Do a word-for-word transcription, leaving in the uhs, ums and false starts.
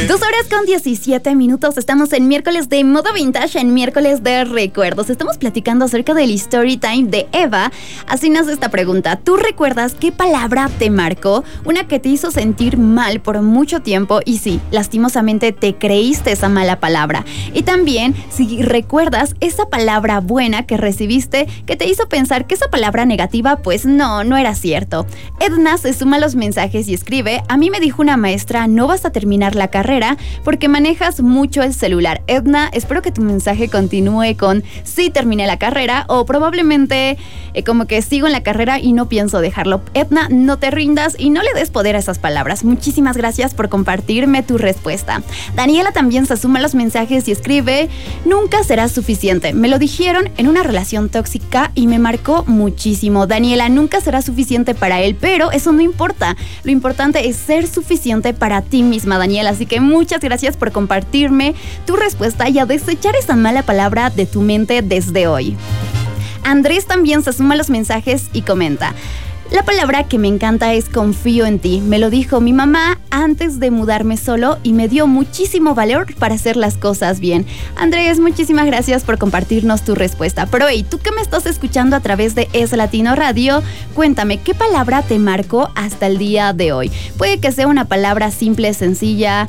Dos horas con diecisiete minutos. Estamos en miércoles de modo vintage, en miércoles de recuerdos. Estamos platicando acerca del story time de Eva. Así nace esta pregunta. ¿Tú recuerdas qué palabra te marcó? Una que te hizo sentir mal por mucho tiempo y sí, lastimosamente te creíste esa mala palabra. Y también si recuerdas esa palabra buena que recibiste que te hizo pensar que esa palabra negativa pues no, no era cierto. Edna se suma a los mensajes y escribe: a mí me dijo una maestra, no vas a terminar la carrera porque manejas mucho el celular. Edna, espero que tu mensaje continúe con sí terminé la carrera o probablemente eh, como que sigo en la carrera y no pienso dejarlo. Edna, no te rindas y no le des poder a esas palabras. Muchísimas gracias por compartirme tu respuesta. Daniela también se suma a los mensajes y escribe: nunca será suficiente. Me lo dijeron en una relación tóxica y me marcó muchísimo. Daniela, nunca será suficiente para él, pero eso no importa. Lo importante es ser suficiente para ti misma, Daniela. Así que muchas gracias por compartirme tu respuesta y a desechar esa mala palabra de tu mente desde hoy. Andrés también se suma a los mensajes y comenta: la palabra que me encanta es confío en ti. Me lo dijo mi mamá antes de mudarme solo y me dio muchísimo valor para hacer las cosas bien. Andrés, muchísimas gracias por compartirnos tu respuesta. Pero hey, tú que me estás escuchando a través de Es Latino Radio, cuéntame, ¿qué palabra te marcó hasta el día de hoy? Puede que sea una palabra simple, sencilla,